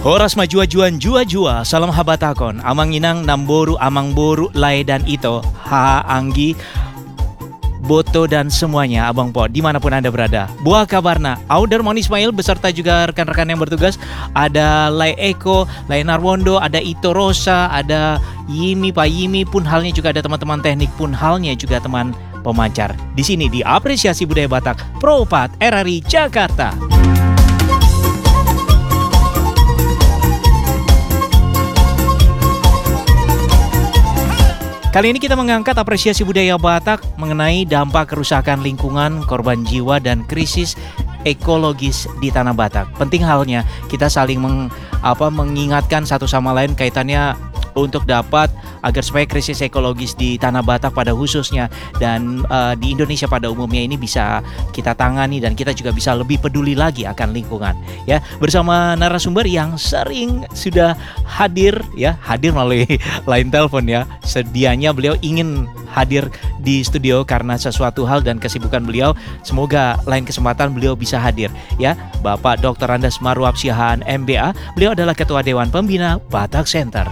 Horas majuajuan jua-jua, salam habatakon, amang inang, namboru, amang boru, lai dan ito, ha anggi, Boto dan semuanya, Abang Po, dimanapun Anda berada. Buah kabarna, Auder Mon Ismail beserta juga rekan-rekan yang bertugas. Ada Lai Eko, Lai Narwondo, ada Ito Rosa, ada Yimi, Pak Yimi pun halnya juga ada teman-teman teknik pun halnya juga teman pemancar. Di sini di Apresiasi Budaya Batak, Pro 4 RRI Jakarta. Kali ini kita mengangkat apresiasi budaya Batak mengenai dampak kerusakan lingkungan, korban jiwa, dan krisis ekologis di Tanah Batak. Penting halnya kita saling mengingatkan satu sama lain kaitannya untuk dapat agar supaya krisis ekologis di Tanah Batak pada khususnya dan di Indonesia pada umumnya ini bisa kita tangani dan kita juga bisa lebih peduli lagi akan lingkungan. Ya, bersama narasumber yang sering sudah hadir melalui line telepon ya. Sedianya beliau ingin hadir di studio karena sesuatu hal dan kesibukan beliau. Semoga lain kesempatan beliau bisa hadir ya. Bapak Dr. Andes Marwab Siahaan MBA. Beliau adalah Ketua Dewan Pembina Batak Center.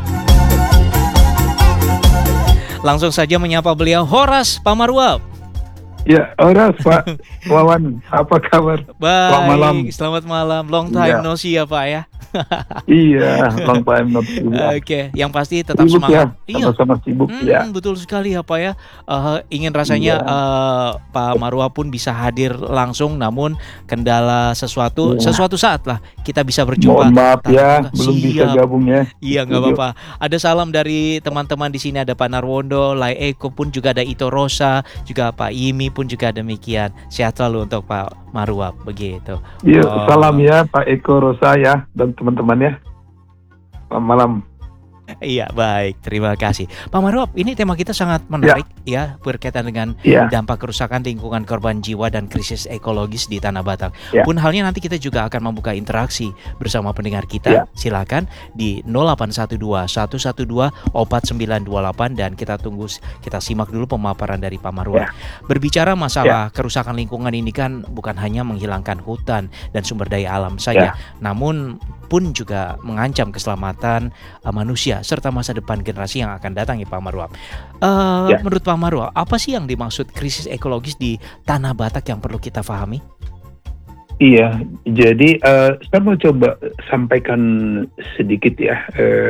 Langsung saja menyapa beliau, Horas Pak Marwab. Ya, Horas Pak Wawan, apa kabar? Baik, selamat malam. Long time no see ya Pak ya. Iya, long time no see. Oke, yang pasti tetap sibuk semangat. Ya, sama-sama sibuk ya. Betul sekali ya Pak ya. Ingin rasanya Pak Marwab pun bisa hadir langsung, namun kendala sesuatu saat lah kita bisa berjumpa. Mohon maaf ya, belum bisa gabung ya. Iya, nggak apa-apa. Ada salam dari teman-teman di sini, ada Pak Narwondo, Lai Eko pun juga ada Ito Rosa, juga Pak Yimi pun juga demikian. Sehat selalu untuk Pak Marwab begitu. Iya, salam ya Pak Eko Rosa ya dan teman-teman ya. Selamat malam. Iya, baik, terima kasih Pak Marwab. Ini tema kita sangat menarik ya berkaitan dengan dampak kerusakan lingkungan, korban jiwa, dan krisis ekologis di Tanah Batak. Pun halnya nanti kita juga akan membuka interaksi bersama pendengar kita. Silakan di 0812 112 4928 dan kita simak dulu pemaparan dari Pak Marwab. Berbicara masalah kerusakan lingkungan ini kan bukan hanya menghilangkan hutan dan sumber daya alam saja, namun pun juga mengancam keselamatan manusia serta masa depan generasi yang akan datang ya Pak Marwab. Menurut Pak Marwab, apa sih yang dimaksud krisis ekologis di Tanah Batak yang perlu kita pahami? Iya, jadi saya mau coba sampaikan sedikit ya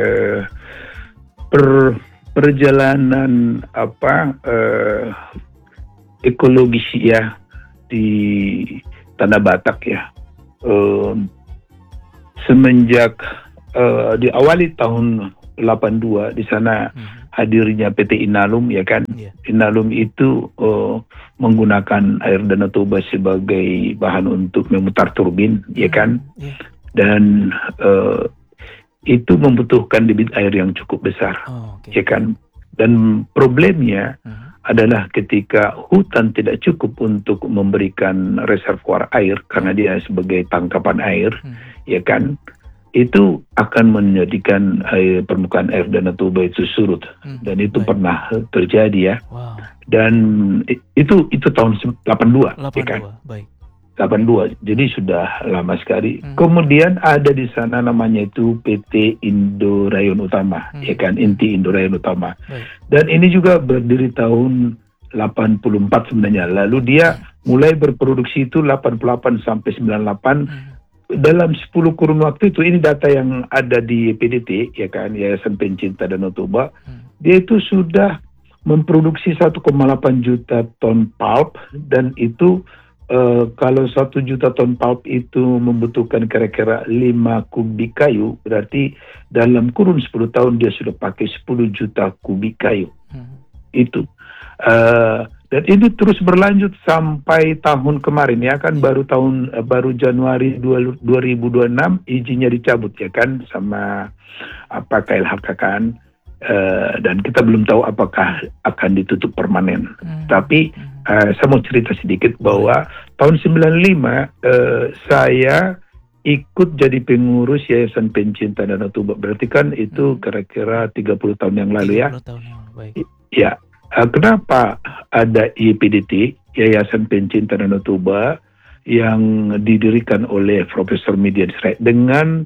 perjalanan ekologis ya di Tanah Batak ya. Semenjak diawali tahun 82 di sana hadirnya PT Inalum ya kan. Inalum itu menggunakan air Danau Toba sebagai bahan untuk memutar turbin ya kan. Dan itu membutuhkan debit air yang cukup besar ya kan. Dan problemnya adalah ketika hutan tidak cukup untuk memberikan reservoir air karena dia sebagai tangkapan air, ya kan, itu akan menjadikan permukaan air Danau Toba itu surut, dan itu pernah terjadi ya. Dan itu tahun 82, ya kan? 82, jadi sudah lama sekali. Kemudian ada di sana namanya itu PT Indo Rayon Utama, ya kan, Inti Indo Rayon Utama. Dan ini juga berdiri tahun 84 sebenarnya. Lalu dia mulai berproduksi itu 88 sampai 98. Dalam 10 kurun waktu itu, ini data yang ada di PDT, ya kan, Yayasan Pencinta Danau Toba. Dia itu sudah memproduksi 1,8 juta ton pulp, dan itu kalau 1 juta ton pulp itu membutuhkan kira-kira 5 kubik kayu, berarti dalam kurun 10 tahun dia sudah pakai 10 juta kubik kayu. Itu. Dan ini terus berlanjut sampai tahun kemarin ya kan, baru Januari 2026 izinnya dicabut ya kan sama KLHK kan. Dan kita belum tahu apakah akan ditutup permanen. Tapi saya mau cerita sedikit bahwa tahun 95 saya ikut jadi pengurus Yayasan Pencinta Danau Toba. Berarti kan itu kira-kira 30 tahun yang lalu ya. Ya. Kenapa ada YPDT, Yayasan Pencinta Danau Toba, yang didirikan oleh Profesor Midian Sirait dengan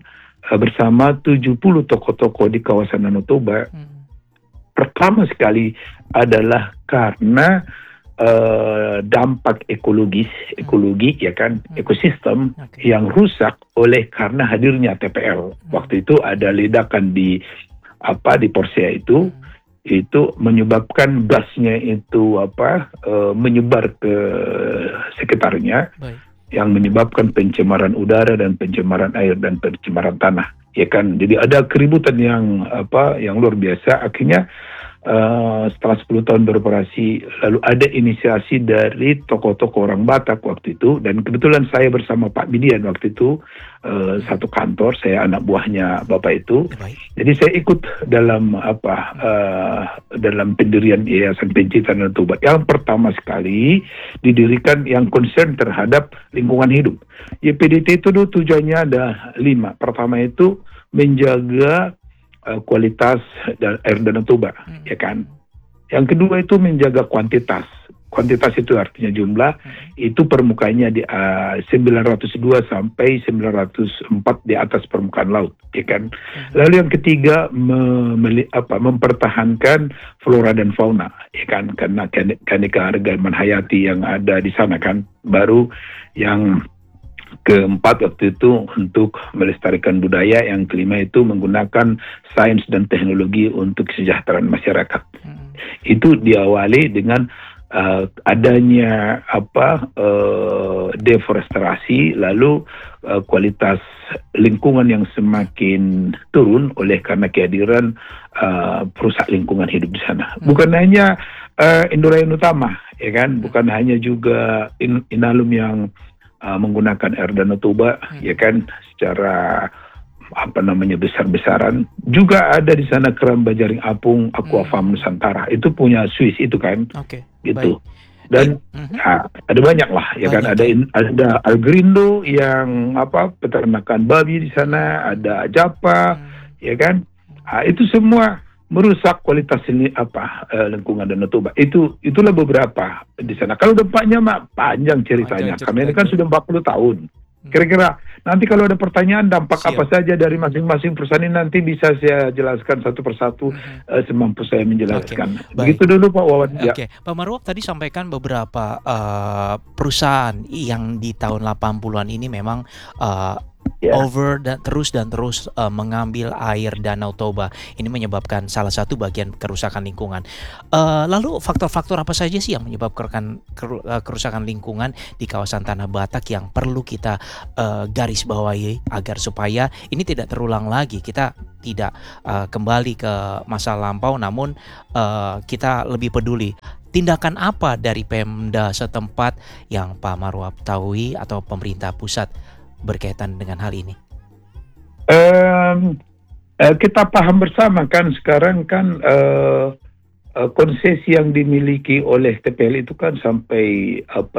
bersama 70 tokoh-tokoh di kawasan Danau Toba. Pertama sekali adalah karena dampak ekologi ya kan, ekosistem yang rusak oleh karena hadirnya TPL. Waktu itu ada ledakan di Porsea itu menyebabkan gasnya itu menyebar ke sekitarnya. Baik. Yang menyebabkan pencemaran udara dan pencemaran air dan pencemaran tanah, ya kan. Jadi ada keributan yang luar biasa. Akhirnya setelah 10 tahun beroperasi, lalu ada inisiasi dari tokoh-tokoh orang Batak waktu itu, dan kebetulan saya bersama Pak Bidian waktu itu satu kantor, saya anak buahnya Bapak itu. Jadi saya ikut dalam dalam pendirian Yayasan Pencinta Danau Toba yang pertama sekali didirikan yang concern terhadap lingkungan hidup. YPDT itu tujuannya ada 5. Pertama itu menjaga kualitas air Danau Toba, ya kan. Yang kedua itu menjaga kuantitas. Kuantitas itu artinya jumlah, itu permukaannya di 902 sampai 904 di atas permukaan laut, ya kan. Lalu yang ketiga mempertahankan flora dan fauna, ya kan, karena keanekaragaman hayati yang ada di sana kan. Baru yang keempat waktu itu untuk melestarikan budaya, yang kelima itu menggunakan sains dan teknologi untuk kesejahteraan masyarakat. Itu diawali dengan adanya deforestasi, lalu kualitas lingkungan yang semakin turun oleh karena kehadiran perusak lingkungan hidup di sana. Bukan hanya Indorayaan Utama, ya kan, bukan hanya juga Inalum yang menggunakan air Danau Toba, ya kan, secara besar-besaran. Juga ada di sana Keramba Jaring Apung, Aquafarm Nusantara. Itu punya Swiss itu kan. Gitu. Baik. Dan ada banyak lah, ya kan. Ada Algrindo yang peternakan babi di sana, ada Japa, ya kan. Itu semua merusak kualitas lingkungan Danau Toba. Itulah beberapa di sana. Kalau dampaknya panjang ceritanya. Karena ini kan sudah 40 tahun. Kira-kira nanti kalau ada pertanyaan dampak apa saja dari masing-masing perusahaan ini, nanti bisa saya jelaskan satu persatu semampu saya menjelaskan. Begitu dulu Pak Wawan. Oke. Pak Marwap tadi sampaikan beberapa perusahaan yang di tahun 80-an ini memang terus mengambil air Danau Toba. Ini menyebabkan salah satu bagian kerusakan lingkungan. Lalu faktor-faktor apa saja sih yang menyebabkan kerusakan lingkungan di kawasan Tanah Batak yang perlu kita garis bawahi agar supaya ini tidak terulang lagi? Kita tidak kembali ke masa lampau, namun kita lebih peduli. Tindakan apa dari Pemda setempat yang Pak Marwap tahu atau pemerintah pusat berkaitan dengan hal ini? Kita paham bersama kan sekarang kan konsesi yang dimiliki oleh TPL itu kan sampai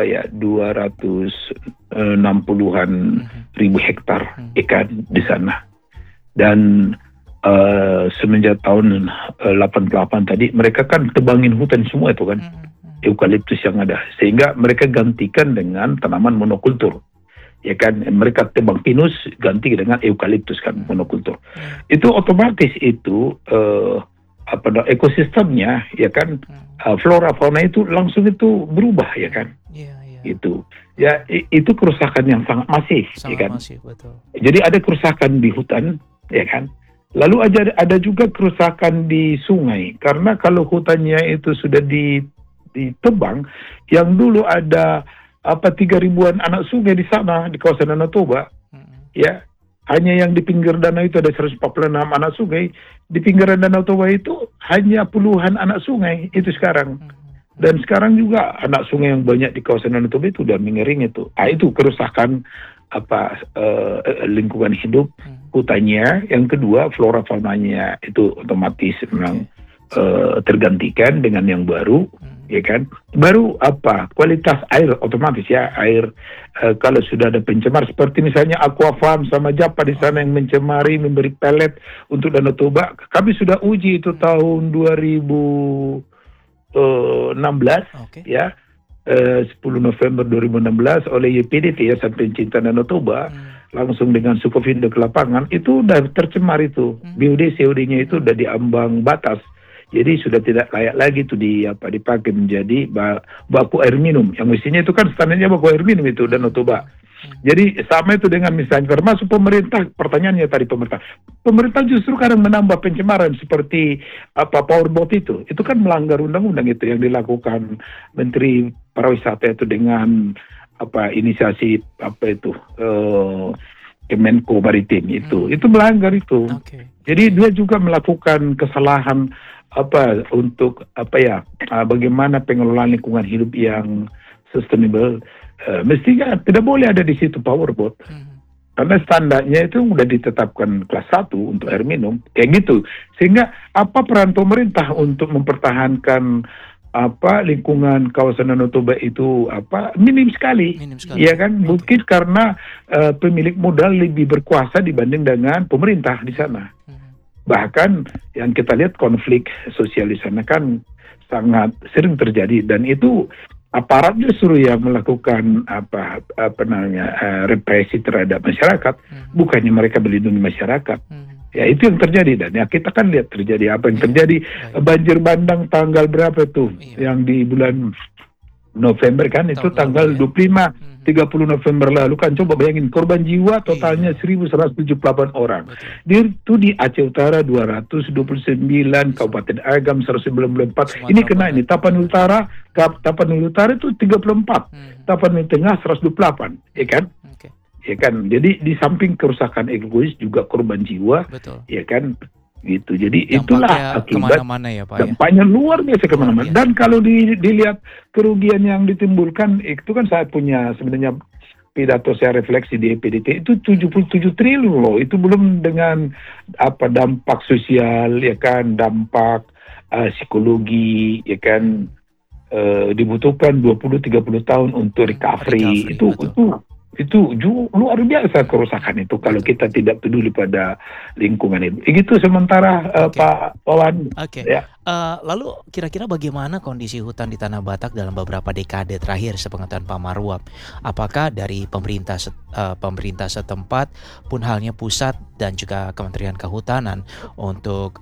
260-an ribu hektar ikan di sana. Dan semenjak tahun 88 tadi mereka kan tebangin hutan semua itu kan, eukaliptus yang ada, sehingga mereka gantikan dengan tanaman monokultur. Ya kan, mereka tebang pinus ganti dengan eukaliptus kan, monokultur. Itu otomatis itu ekosistemnya, ya kan, flora fauna itu langsung itu berubah, ya kan. Itu ya, itu kerusakan yang sangat masif, ya kan. Betul. Jadi ada kerusakan di hutan, ya kan. Lalu ada juga kerusakan di sungai, karena kalau hutannya itu sudah ditebang, yang dulu ada 3.000-an anak sungai di sana di kawasan Danau Toba, ya, hanya yang di pinggir danau itu ada 146 anak sungai, di pinggiran Danau Toba itu hanya puluhan anak sungai itu sekarang. Dan sekarang juga anak sungai yang banyak di kawasan Danau Toba itu udah mengering itu. Itu kerusakan lingkungan hidup hutannya. Yang kedua, flora faunanya itu otomatis memang tergantikan dengan yang baru. Ya kan, baru kualitas air otomatis ya, air kalau sudah ada pencemar seperti misalnya Aquafarm sama Japa di sana yang mencemari, memberi pelet untuk Danau Toba, kami sudah uji itu tahun 2016 ya, 10 November 2016 oleh YPDT, Yayasan Pencinta Danau Toba. langsung dengan Sukovindo ke lapangan, itu udah tercemar itu. BOD, COD-nya itu udah diambang batas. Jadi sudah tidak layak lagi itu dipakai menjadi baku air minum. Yang mestinya itu kan standarnya baku air minum itu Danau Toba. Jadi sama itu dengan misalnya termasuk pemerintah. Pertanyaannya tadi pemerintah justru kadang menambah pencemaran seperti powerboat itu. Itu kan melanggar undang-undang itu yang dilakukan Menteri Pariwisata itu dengan inisiasi Kemenko Maritim itu melanggar itu. Okay. Jadi dia juga melakukan kesalahan untuk bagaimana pengelolaan lingkungan hidup yang sustainable. Mestinya tidak boleh ada di situ powerboat. Karena standarnya itu sudah ditetapkan kelas 1 untuk air minum, kayak gitu. Sehingga apa peran pemerintah untuk mempertahankan lingkungan kawasan Danau Toba itu minim sekali. Ya kan? Mungkin karena pemilik modal lebih berkuasa dibanding dengan pemerintah di sana. Bahkan yang kita lihat konflik sosial di sana kan sangat sering terjadi, dan itu aparat justru yang melakukan represi terhadap masyarakat, bukannya mereka melindungi masyarakat. Ya itu yang terjadi, dan ya kita kan lihat terjadi apa yang terjadi. Banjir bandang tanggal berapa tuh yang di bulan November kan, itu tanggal 25 30 November lalu kan, coba bayangin korban jiwa totalnya 1.178 orang. Itu di Aceh Utara 229, Kabupaten Agam 194. Ini kena ini Tapanuli Utara itu 34, Tapanuli Tengah 128, ya kan? Ya kan, jadi di samping kerusakan ekologis juga korban jiwa, ya kan, gitu. Jadi itulah akibat dampaknya luar biasa kemana-mana. Dan kalau dilihat kerugian yang ditimbulkan, itu kan saya punya sebenarnya pidato saya refleksi di EPDT itu 77 triliun loh. Itu belum dengan dampak sosial, ya kan, dampak psikologi, ya kan, dibutuhkan 20-30 tahun untuk recovery. Itu luar biasa kerusakan itu kalau kita tidak peduli pada lingkungan itu. Begitu sementara Pak Wawan. Ya. Lalu kira-kira bagaimana kondisi hutan di Tanah Batak dalam beberapa dekade terakhir sepengetahuan Pak Marwap? Apakah dari pemerintah setempat pun halnya pusat dan juga Kementerian Kehutanan untuk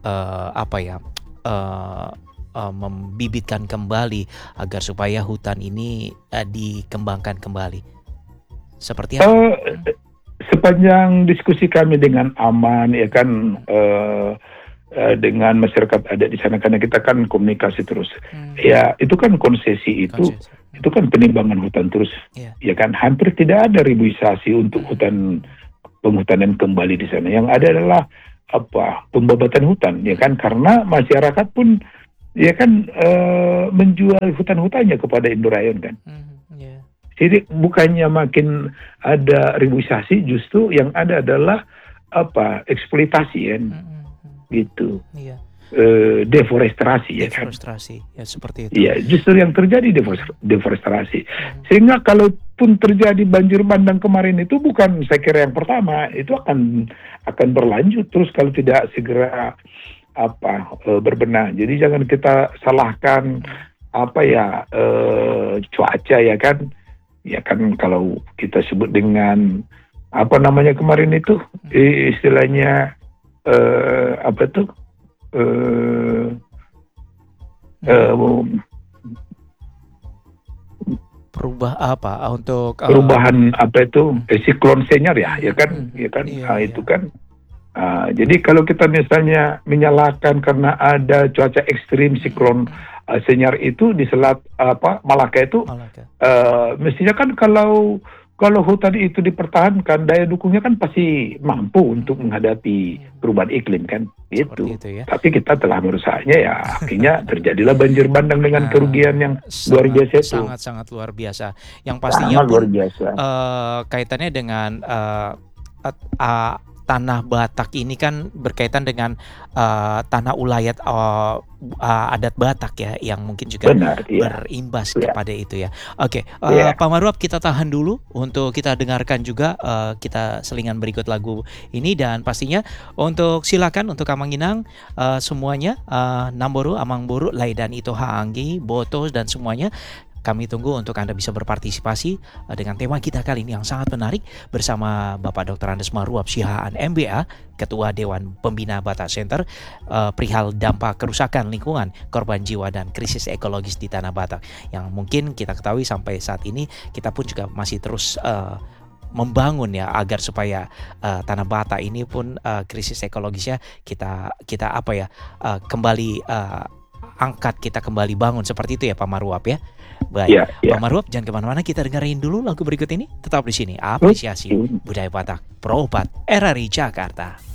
membibitkan kembali agar supaya hutan ini dikembangkan kembali? Seperti apa? Sepanjang diskusi kami dengan Aman, ya kan, dengan masyarakat adat di sana, karena kita kan komunikasi terus. Ya itu kan konsesi itu kan penimbangan hutan terus, ya kan, hampir tidak ada ribuisasi untuk penghutanan kembali di sana. Yang ada adalah pembabatan hutan, ya kan, karena masyarakat pun ya kan menjual hutan-hutannya kepada Indorayaan kan. Jadi bukannya makin ada ribuisasi, justru yang ada adalah eksploitasi kan, gitu. Deforestasi ya kan. Ya seperti itu. Iya, justru yang terjadi deforestasi. Sehingga kalaupun terjadi banjir bandang kemarin itu bukan saya kira yang pertama, itu akan berlanjut terus kalau tidak segera berbenah. Jadi jangan kita salahkan cuaca, ya kan. Ya kan, kalau kita sebut dengan kemarin itu istilahnya perubahan siklon Senyar ya kan, itu kan. Jadi kalau kita misalnya menyalahkan karena ada cuaca ekstrim siklon Senyar itu di Selat Malaka itu, mestinya kan kalau hutan itu dipertahankan, daya dukungnya kan pasti mampu untuk menghadapi perubahan iklim kan, gitu. Ya. Tapi kita telah merusaknya, ya akhirnya terjadilah banjir bandang dengan kerugian yang luar biasa itu. Sangat luar biasa. Yang pastinya luar biasa. Kaitannya dengan Tanah Batak ini kan berkaitan dengan tanah ulayat adat Batak ya, yang mungkin juga berimbas kepada itu ya. Oke, Pak Marwap, kita tahan dulu untuk kita dengarkan juga kita selingan berikut lagu ini, dan pastinya untuk silakan untuk Kamanginang semuanya, Namboru, Amangboru, Laidan Ito Haanggi, Botos dan semuanya. Kami tunggu untuk Anda bisa berpartisipasi dengan tema kita kali ini yang sangat menarik bersama Bapak Dr. Andes Maruap Sihaan MBA, Ketua Dewan Pembina Batak Center, perihal dampak kerusakan lingkungan, korban jiwa dan krisis ekologis di Tanah Batak. Yang mungkin kita ketahui sampai saat ini kita pun juga masih terus membangun ya agar supaya Tanah Batak ini pun krisis ekologisnya kita kembali angkat, kita kembali bangun seperti itu ya Pak Maruap ya. Baik, Ya, ya. Pak Maruap jangan kemana-mana, kita dengerin dulu lagu berikut ini. Tetap di sini, apresiasi budaya Batak, Pro 4 RRI Jakarta.